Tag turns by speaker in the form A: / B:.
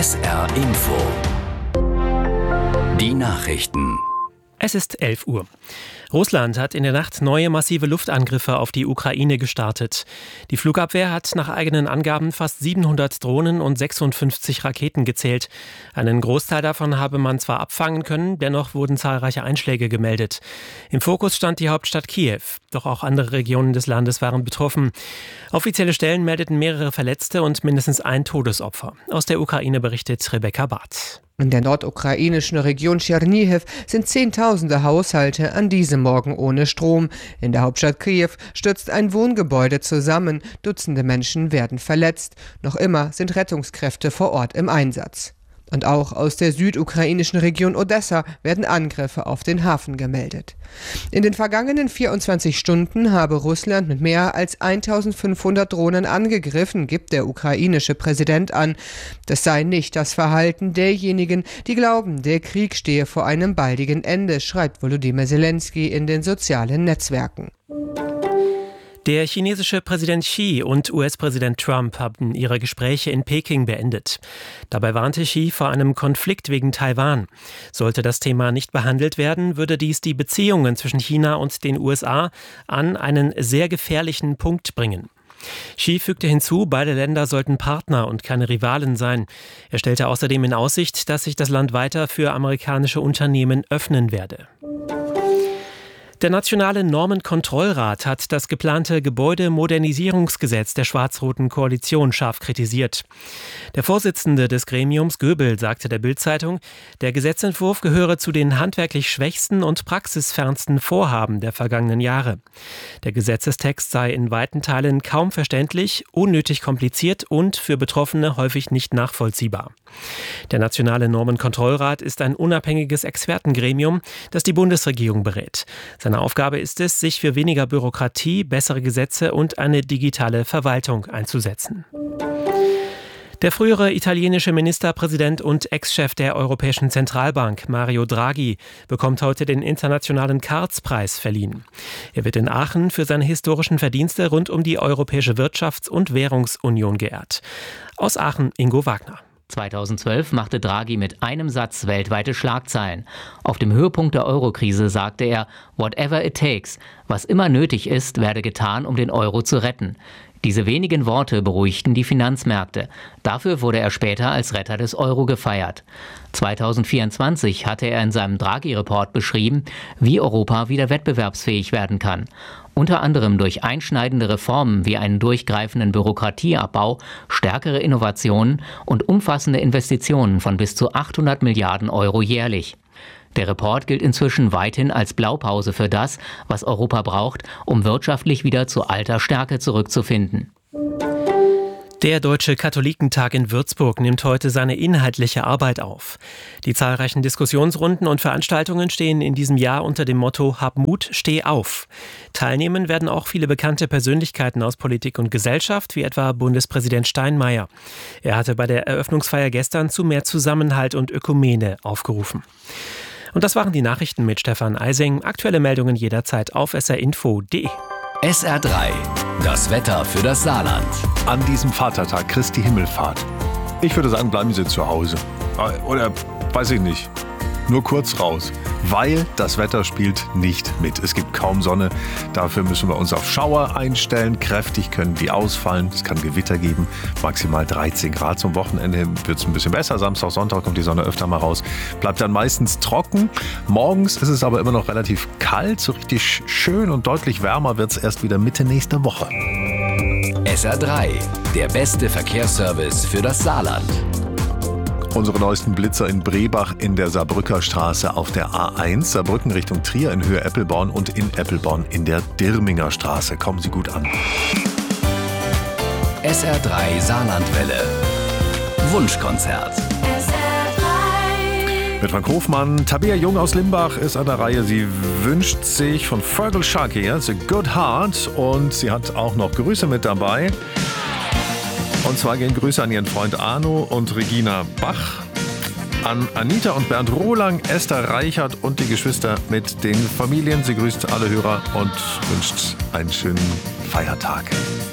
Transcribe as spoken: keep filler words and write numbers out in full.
A: S R Info. Die Nachrichten.
B: Es ist elf Uhr. Russland hat in der Nacht neue massive Luftangriffe auf die Ukraine gestartet. Die Flugabwehr hat nach eigenen Angaben fast siebenhundert Drohnen und sechsundfünfzig Raketen gezählt. Einen Großteil davon habe man zwar abfangen können, dennoch wurden zahlreiche Einschläge gemeldet. Im Fokus stand die Hauptstadt Kiew, doch auch andere Regionen des Landes waren betroffen. Offizielle Stellen meldeten mehrere Verletzte und mindestens ein Todesopfer. Aus der Ukraine berichtet Rebecca Barth.
C: In der nordukrainischen Region Tschernihiw sind Zehntausende Haushalte an diesem Morgen ohne Strom. In der Hauptstadt Kiew stürzt ein Wohngebäude zusammen. Dutzende Menschen werden verletzt. Noch immer sind Rettungskräfte vor Ort im Einsatz. Und auch aus der südukrainischen Region Odessa werden Angriffe auf den Hafen gemeldet. In den vergangenen vierundzwanzig Stunden habe Russland mit mehr als eintausendfünfhundert Drohnen angegriffen, gibt der ukrainische Präsident an. Das sei nicht das Verhalten derjenigen, die glauben, der Krieg stehe vor einem baldigen Ende, schreibt Volodymyr Zelensky in den sozialen Netzwerken.
B: Der chinesische Präsident Xi und U S-Präsident Trump haben ihre Gespräche in Peking beendet. Dabei warnte Xi vor einem Konflikt wegen Taiwan. Sollte das Thema nicht behandelt werden, würde dies die Beziehungen zwischen China und den U S A an einen sehr gefährlichen Punkt bringen. Xi fügte hinzu, beide Länder sollten Partner und keine Rivalen sein. Er stellte außerdem in Aussicht, dass sich das Land weiter für amerikanische Unternehmen öffnen werde. Der Nationale Normenkontrollrat hat das geplante Gebäudemodernisierungsgesetz der schwarz-roten Koalition scharf kritisiert. Der Vorsitzende des Gremiums, Göbel, sagte der Bild-Zeitung, der Gesetzentwurf gehöre zu den handwerklich schwächsten und praxisfernsten Vorhaben der vergangenen Jahre. Der Gesetzestext sei in weiten Teilen kaum verständlich, unnötig kompliziert und für Betroffene häufig nicht nachvollziehbar. Der Nationale Normenkontrollrat ist ein unabhängiges Expertengremium, das die Bundesregierung berät. Seine Aufgabe ist es, sich für weniger Bürokratie, bessere Gesetze und eine digitale Verwaltung einzusetzen. Der frühere italienische Ministerpräsident und Ex-Chef der Europäischen Zentralbank, Mario Draghi, bekommt heute den internationalen Karls-Preis verliehen. Er wird in Aachen für seine historischen Verdienste rund um die Europäische Wirtschafts- und Währungsunion geehrt. Aus Aachen Ingo Wagner.
D: zweitausendzwölf machte Draghi mit einem Satz weltweite Schlagzeilen. Auf dem Höhepunkt der Eurokrise sagte er, "Whatever it takes", was immer nötig ist, werde getan, um den Euro zu retten. Diese wenigen Worte beruhigten die Finanzmärkte. Dafür wurde er später als Retter des Euro gefeiert. zweitausendvierundzwanzig hatte er in seinem Draghi-Report beschrieben, wie Europa wieder wettbewerbsfähig werden kann. Unter anderem durch einschneidende Reformen wie einen durchgreifenden Bürokratieabbau, stärkere Innovationen und umfassende Investitionen von bis zu achthundert Milliarden Euro jährlich. Der Report gilt inzwischen weithin als Blaupause für das, was Europa braucht, um wirtschaftlich wieder zu alter Stärke zurückzufinden.
B: Der Deutsche Katholikentag in Würzburg nimmt heute seine inhaltliche Arbeit auf. Die zahlreichen Diskussionsrunden und Veranstaltungen stehen in diesem Jahr unter dem Motto "Hab Mut, steh auf". Teilnehmen werden auch viele bekannte Persönlichkeiten aus Politik und Gesellschaft, wie etwa Bundespräsident Steinmeier. Er hatte bei der Eröffnungsfeier gestern zu mehr Zusammenhalt und Ökumene aufgerufen. Und das waren die Nachrichten mit Stefan Eising. Aktuelle Meldungen jederzeit auf s r info punkt d e.
A: S R drei, das Wetter für das Saarland.
E: An diesem Vatertag, Christi Himmelfahrt. Ich würde sagen, bleiben Sie zu Hause. Oder, weiß ich nicht, nur kurz raus. Weil das Wetter spielt nicht mit. Es gibt kaum Sonne. Dafür müssen wir uns auf Schauer einstellen. Kräftig können die ausfallen. Es kann Gewitter geben. Maximal dreizehn Grad. Zum Wochenende wird es ein bisschen besser. Samstag, Sonntag kommt die Sonne öfter mal raus. Bleibt dann meistens trocken. Morgens ist es aber immer noch relativ kalt. So richtig schön und deutlich wärmer wird es erst wieder Mitte nächster Woche.
A: S R drei, der beste Verkehrsservice für das Saarland.
E: Unsere neuesten Blitzer in Brebach in der Saarbrücker Straße auf der A eins, Saarbrücken Richtung Trier in Höhe Eppelborn und in Eppelborn in der Dirminger Straße. Kommen Sie gut an.
A: S R drei Saarlandwelle. Wunschkonzert.
E: Mit Frank Hofmann. Tabea Jung aus Limbach ist an der Reihe. Sie wünscht sich von Fergal Sharkey The Good Heart und sie hat auch noch Grüße mit dabei. Und zwar gehen Grüße an ihren Freund Arno und Regina Bach, an Anita und Bernd Rohlang, Esther Reichert und die Geschwister mit den Familien. Sie grüßt alle Hörer und wünscht einen schönen Feiertag.